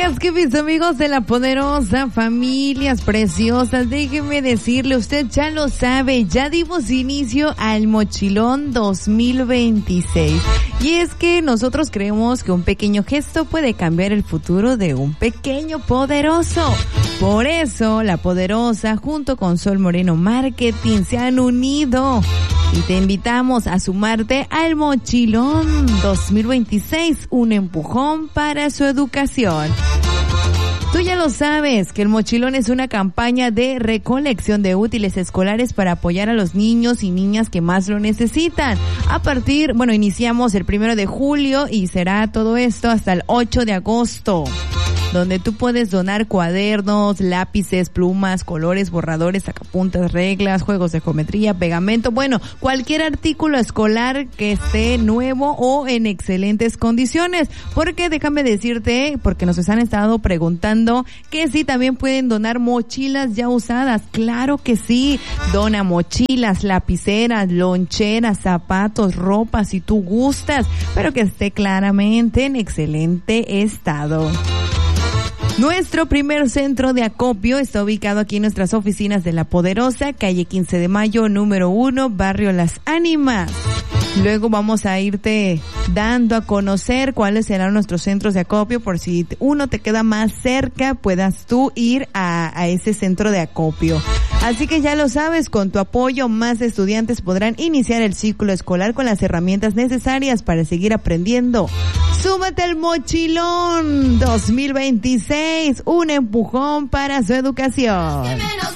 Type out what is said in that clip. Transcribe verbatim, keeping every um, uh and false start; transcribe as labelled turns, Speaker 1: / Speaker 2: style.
Speaker 1: es que mis amigos de La Poderosa, familias preciosas, déjenme decirle, usted ya lo sabe, ya dimos inicio al Mochilón dos mil veintiséis. Y es que nosotros creemos que un pequeño gesto puede cambiar el futuro de un pequeño poderoso. Por eso, La Poderosa, junto con Sol Moreno Marketing, se han unido. Y te invitamos a sumarte al Mochilón dos mil veintiséis, un empujón para su educación. Tú ya lo sabes, que el Mochilón es una campaña de recolección de útiles escolares para apoyar a los niños y niñas que más lo necesitan. A partir, bueno, iniciamos el primero de julio y será todo esto hasta el ocho de agosto. Donde tú puedes donar cuadernos, lápices, plumas, colores, borradores, sacapuntas, reglas, juegos de geometría, pegamento, bueno, cualquier artículo escolar que esté nuevo o en excelentes condiciones. Porque déjame decirte, porque nos han estado preguntando que sí también pueden donar mochilas ya usadas. Claro que sí, dona mochilas, lapiceras, loncheras, zapatos, ropa si tú gustas, pero que esté claramente en excelente estado. Nuestro primer centro de acopio está ubicado aquí en nuestras oficinas de La Poderosa, calle quince de mayo, número uno, barrio Las Ánimas. Luego vamos a irte dando a conocer cuáles serán nuestros centros de acopio, por si uno te queda más cerca, puedas tú ir a, a ese centro de acopio. Así que ya lo sabes, con tu apoyo más estudiantes podrán iniciar el ciclo escolar con las herramientas necesarias para seguir aprendiendo. Súmate al Mochilón dos mil veintiséis, un empujón para su educación.